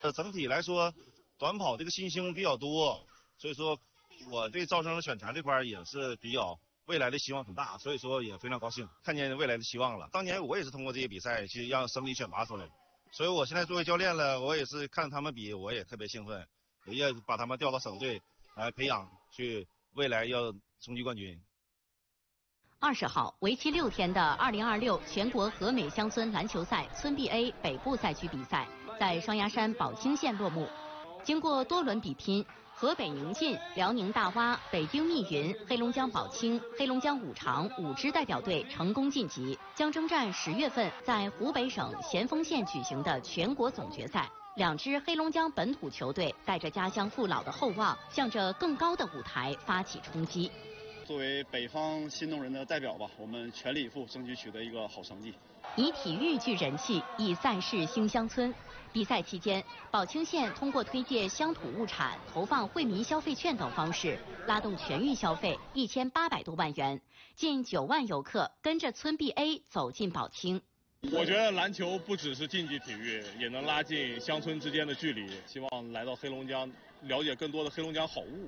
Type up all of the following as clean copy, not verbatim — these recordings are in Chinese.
整体来说，短跑这个新星比较多，所以说我对招生选材这块也是比较未来的希望很大，所以说也非常高兴，看见未来的希望了。当年我也是通过这些比赛去让省里选拔出来，所以我现在作为教练了，我也是看他们比，我也特别兴奋，也把他们调到省队来培养，去未来要冲击冠军。 20号，为期6天的2026全国和美乡村篮球赛村 B A 北部赛区比赛在双鸭山宝清县落幕。经过多轮比拼，河北宁晋、辽宁大洼、北京密云、黑龙江宝清、黑龙江五常5支代表队成功晋级，将征战10月份在湖北省咸丰县举行的全国总决赛。2支黑龙江本土球队带着家乡父老的厚望，向着更高的舞台发起冲击。 作为北方新农人的代表吧，我们全力以赴，争取取得一个好成绩。 以体育聚人气，以赛事兴乡村。比赛期间，宝清县通过推介乡土物产、投放惠民消费券等方式，拉动全域消费1800多万元，近9万游客跟着村 BA 走进宝清。 我觉得篮球不只是竞技体育，也能拉近乡村之间的距离。希望来到黑龙江，了解更多的黑龙江好物。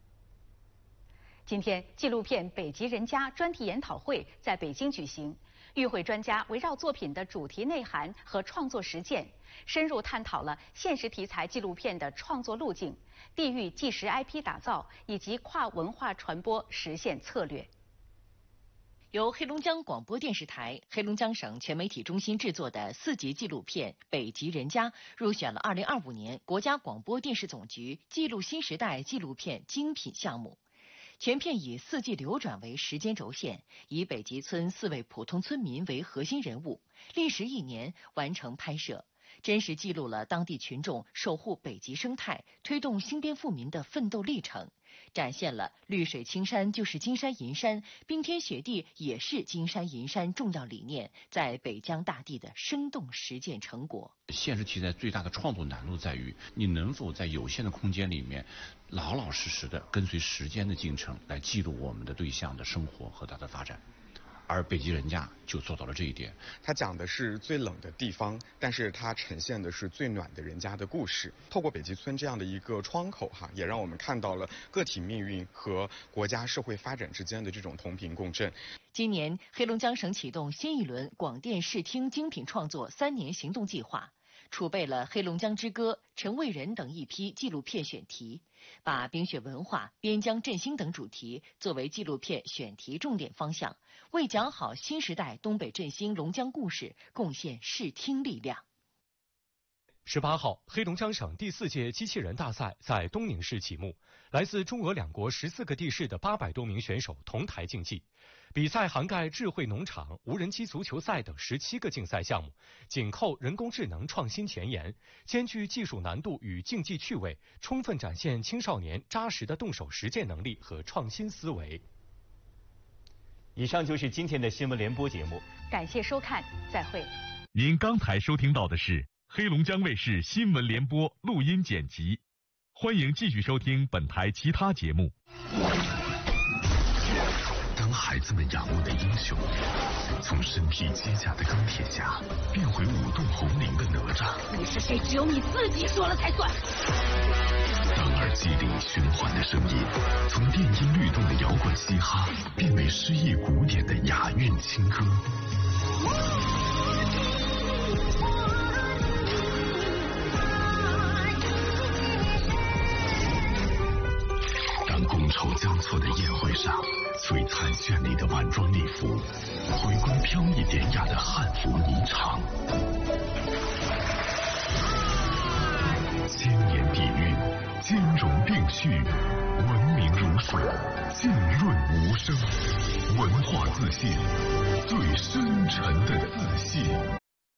今天，纪录片《北极人家》专题研讨会在北京举行，与会专家围绕作品的主题内涵和创作实践，深入探讨了现实题材纪录片的创作路径、地域纪实 IP 打造以及跨文化传播实现策略。 由黑龙江广播电视台、黑龙江省全媒体中心制作的4集纪录片《北极人家》入选了2025年国家广播电视总局记录新时代纪录片精品项目。全片以4季流转为时间轴线，以北极村4位普通村民为核心人物，历时1年完成拍摄，真实记录了当地群众守护北极生态、推动兴边富民的奋斗历程，展现了绿水青山就是金山银山，冰天雪地也是金山银山重要理念在北疆大地的生动实践成果。 现实题材最大的创作难度在于，你能否在有限的空间里面老老实实的跟随时间的进程来记录我们的对象的生活和他的发展。而北极人家就做到了这一点。 它讲的是最冷的地方，但是它呈现的是最暖的人家的故事。透过北极村这样的一个窗口也让我们看到了个体命运和国家社会发展之间的这种同频共振。 今年，黑龙江省启动新一轮广电视听精品创作3年行动计划，储备了《黑龙江之歌》《陈卫人》等一批纪录片选题，把冰雪文化、边疆振兴等主题作为纪录片选题重点方向，为讲好新时代东北振兴龙江故事贡献视听力量。 18号，黑龙江省第4届机器人大赛在东宁市启幕，来自中俄2国14个地市的800多名选手同台竞技。比赛涵盖智慧农场、无人机足球赛等17个竞赛项目，紧扣人工智能创新前沿，兼具技术难度与竞技趣味，充分展现青少年扎实的动手实践能力和创新思维。 以上就是今天的新闻联播节目， 感谢收看，再会。 您刚才收听到的是黑龙江卫视新闻联播录音剪辑，欢迎继续收听本台其他节目。 当孩子们仰慕的英雄从身披机甲的钢铁侠变回舞动红绫的哪吒， 你是谁只有你自己说了才算。 当耳机里循环的声音从电音律动的摇滚嘻哈变为诗意古典的雅韵情歌，当觥筹交错的宴会上，璀璨绚丽的晚装礼服回归飘逸典雅的汉服霓裳，千年底蕴，兼容并蓄，文明如水，浸润无声，文化自信，最深沉的自信。